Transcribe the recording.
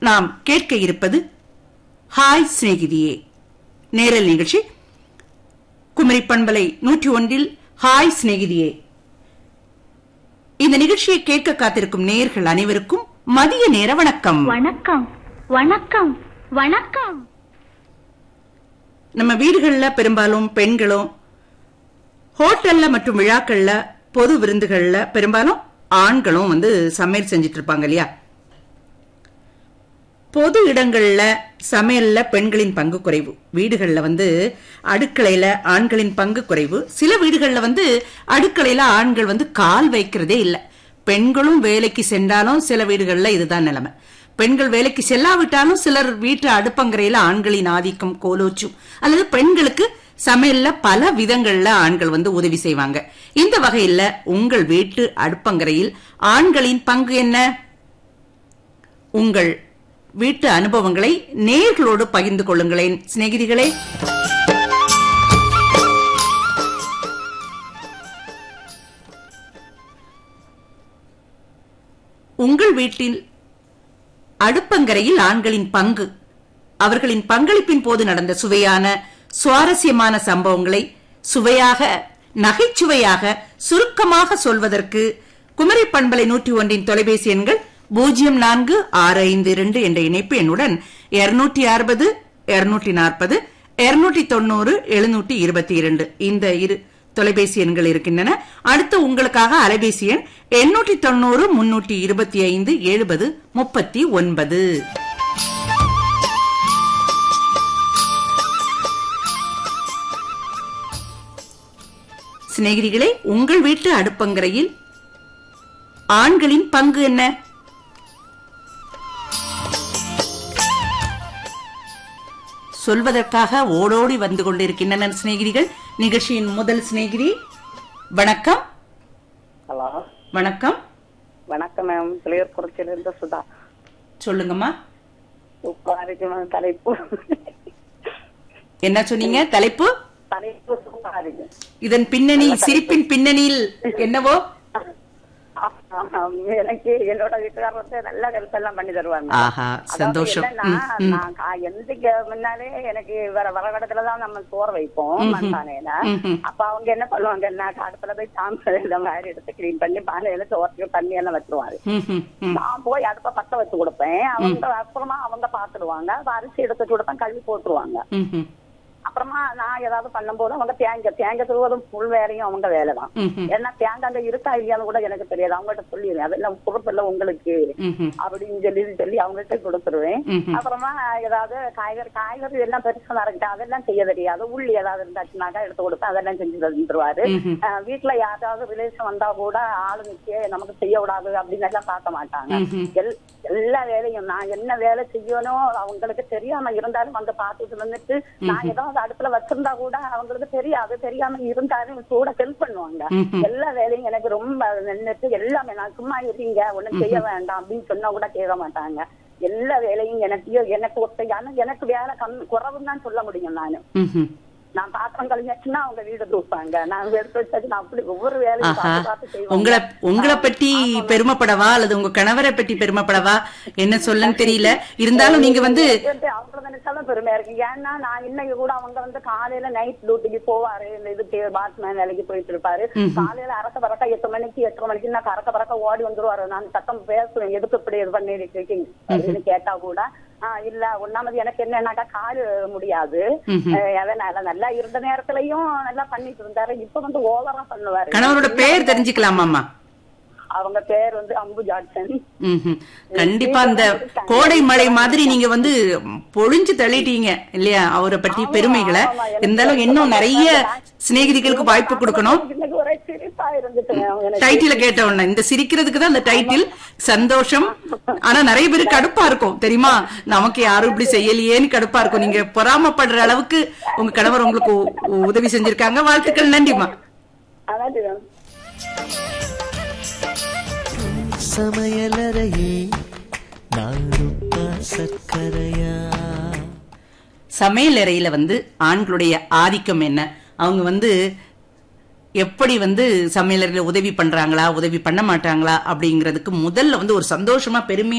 நாம் கேட்க இருப்பது ஹாய் சிநேகிதியே நேரல் நிகழ்ச்சி. குமரி பண்பலை 101 ஹாய் சிநேகிதியே. இந்த நிகழ்ச்சியை கேட்க காத்திருக்கும் நேயர்கள் அனைவருக்கும் மதிய நேர வணக்கம். வணக்கம் வணக்கம் வணக்கம். நம்ம வீடுகள்ல பெரும்பாலும் பெண்களும் ஹோட்டல்ல மற்றும் விழாக்கள்ல பொது விருந்துகள்ல பெரும்பாலும் ஆண்களும் சமையல் செஞ்சிட்டு இருப்பாங்க இல்லையா? பொது இடங்கள்ல சமையல்ல பெண்களின் பங்கு குறைவு. வீடுகள்ல அடுக்கலையில ஆண்களின் பங்கு குறைவு. சில வீடுகள்ல அடுக்கலையில ஆண்கள் கால் வைக்கிறதே இல்ல. பெண்களும் வேலைக்கு சென்றாலும் சில வீடுகள்ல இதுதான் நிலைமை. பெண்கள் வேலைக்கு செல்லாவிட்டாலும் சிலர் வீட்டு அடுப்பங்கரையில ஆண்களின் ஆதிக்கம் கோலோச்சும். அல்லது பெண்களுக்கு சமையல்ல பல விதங்கள்ல ஆண்கள் உதவி செய்வாங்க. இந்த வகையில உங்கள் வீட்டு அடுப்பங்கரையில் ஆண்களின் பங்கு என்ன? உங்கள் வீட்டு அனுபவங்களை நேயர்களோடு பகிர்ந்து கொள்ளுங்களேன் சிநேகிதிகளே. உங்கள் வீட்டில் அடுப்பங்கரையில் ஆண்களின் பங்கு, அவர்களின் பங்களிப்பின் போது நடந்த சுவையான சுவாரஸ்யமான சம்பவங்களை சுவையாக நகைச்சுவையாக சுருக்கமாக சொல்வதற்கு குமரி பண்பலை 101 தொலைபேசி எண்கள் 0462 என்ற இணைப்பு எண்ணுடன் 260 240 290 722 இந்த இரு தொலைபேசி எண்கள் இருக்கின்றன. அடுத்து உங்களுக்காக அலைபேசி எண் 890 325 70 39. சிநேகிதிகளே, உங்கள் வீட்டு அடுப்பங்கரையில் ஆண்களின் பங்கு என்ன? சொல்வதற்காக ஓடோடி வந்து கொண்டிருக்கின்றனர் சிநேகிதிகள். நிகழ்ச்சியின் முதல் சிநேகிதி, வணக்கம். ஹலோ, வணக்கம். வணக்கம் மேம். புளியூர்குறிச்சியிலிருந்து சுதா. சொல்லுங்கம்மா. சூப்பரா இருக்கு மேம் தலைப்பு. என்ன சொன்னீங்க? தலைப்பு சூப்பரா இருக்கு. இதன் பின்னணி, சிரிப்பின் பின்னணியில் என்னவோ? எனக்கு என்னோட வீட்டுக்காரர் நல்ல ஹெல்ப் எல்லாம் பண்ணி தருவாங்க. சந்தோஷம். நான் எந்திரிக்க முன்னாலே எனக்கு வரகடத்துலதான் நம்ம சோறு வைப்போம் மண்பானையில. அப்ப அவங்க என்ன பண்ணுவாங்கன்னா அடுப்புல போய் சாம்பல் மாதிரி எடுத்து கிளீன் பண்ணி பானையில சோறு தண்ணி எல்லாம் வச்சிருவாரு. நான் போய் அடுப்ப பத்த வச்சு கொடுப்பேன். அவங்க அப்புறமா அவங்க பாத்துடுவாங்க. அரிசி எடுத்து கொடுப்பேன், கழுவி போட்டுருவாங்க. அப்புறமா நான் ஏதாவது பண்ணும் போது அவங்க தேங்காய் துருவதும் புல் வேலையும் அவங்க வேலைதான். ஏன்னா தேங்காய் அங்க இருக்கா இல்லையான்னு கூட எனக்கு தெரியாது. அவங்ககிட்ட சொல்லிடுவேன், அதெல்லாம் பொறுப்பில்ல உங்களுக்கு அப்படின்னு சொல்லி அவங்ககிட்ட கொடுத்துருவேன். அப்புறமா ஏதாவது காய்கறி எல்லாம் பெருசா நடக்கிட்டு அதெல்லாம் செய்ய தெரியாது. உள்ளி ஏதாவது இருந்தாச்சுனாக்கா எடுத்து கொடுப்பேன், அதெல்லாம் செஞ்சு தந்துருவாரு. வீட்டுல யாராவது ரிலேஷன் வந்தா கூட ஆளு நிக்க நமக்கு செய்ய விடாது அப்படின்னு எல்லாம் பார்க்க மாட்டாங்க. எல்லா வேலையும் நான் என்ன வேலை செய்யணும் அவங்களுக்கு தெரியாம இருந்தாலும் வந்து பார்த்துட்டு வந்துட்டு நான் ஏதாவது அடுப்புல வச்சிருந்தா கூட அவங்களுக்கு தெரியாம இருந்தாலும் கூட ஹெல்ப் பண்ணுவாங்க. எல்லா வேலையும் எனக்கு ரொம்ப நின்றுட்டு எல்லாமே நான் சும்மா இருக்கீங்க ஒண்ணும் செய்ய வேண்டாம் அப்படின்னு சொன்னா கூட கேட்க மாட்டாங்க. எல்லா வேலையும் எனக்கு எனக்கு வேலை குறவுன்னு தான் சொல்ல முடியும். நான் பாத்திரம் கழிஞ்சாச்சுன்னா அவங்க வீடு தூப்பாங்க. நான் எடுத்து வச்சாச்சு நான் அப்படி ஒவ்வொரு வேலையும் பார்த்து செய்வேன். உங்களை பற்றி பெருமைப்படவா அல்லது உங்க கணவரை பற்றி பெருமைப்படவா என்ன சொல்லன்னு தெரியல. இருந்தாலும் நீங்க அவங்கள நினைச்சாலும் பெருமையா இருக்கு. ஏன்னா நான் இன்னைக்கு கூட அவங்க காலையில நைட் டியூட்டிக்கு போவாரு. இந்த இதுக்கு பாத்மேன் வேலைக்கு போயிட்டு இருப்பாரு. காலையில அரக்க பறக்க 8 மணிக்கு 8:30 மணிக்கு நான் கறக்க பறக்க ஓடி வந்துருவாரு. நான் சத்தம் பேசுவேன், எதுக்கு இப்படி இது பண்ணி இருக்கீங்க அப்படின்னு கேட்டா கூட இல்ல ஒன்னாமது எனக்கு என்னன்னாக்கா காலு முடியாது. அதனால நல்லா இருந்த நேரத்திலயும் நல்லா பண்ணிட்டு இருந்தாரு. இப்ப ஓவரா பண்ணுவாரு. கணவரோட பேர் தெரிஞ்சுக்கலாமா? அவங்க பேர் அம்பு ஜாக்சன். கண்டிப்பா அந்த கோடை மழை மாதிரி நீங்க பொழிஞ்சு தள்ளிட்டீங்க இல்லையா அவரை பற்றி பெருமைகளை. இருந்தாலும் இன்னும் நிறைய சிநேகிதிகளுக்கு வாய்ப்பு கொடுக்கணும். டைட்டில கேட்ட உடனே இந்த சிரிக்கிறதுக்கு தான் இந்த டைட்டில். சந்தோஷம். ஆனா நிறைய பேருக்கு கடுப்பா இருக்கும் தெரியுமா, நமக்கு யாரும் இப்படி செய்யலையேன்னு கடுப்பா இருக்கும். நீங்க பொறாமப்படுற அளவுக்கு உங்க கணவர் உங்களுக்கு உதவி செஞ்சிருக்காங்க. வாழ்த்துக்கள். நன்றிமா. சமையலறையே சர்க்கரையா. சமையலறையில ஆண்களுடைய ஆதிக்கம் என்ன? அவங்க எப்படி சமையலறையில உதவி பண்றாங்களா, உதவி பண்ண மாட்டாங்களா அப்படிங்கறதுக்கு முதல்ல ஒரு சந்தோஷமா பெருமையா